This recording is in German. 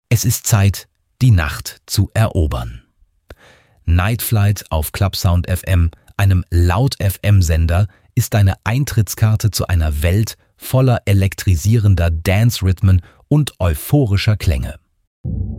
Es ist Zeit, die Nacht zu erobern. Night Flight auf Clubsound FM, einem Laut-FM-Sender, ist deine Eintrittskarte zu einer Welt voller elektrisierender Dance-Rhythmen und euphorischer Klänge.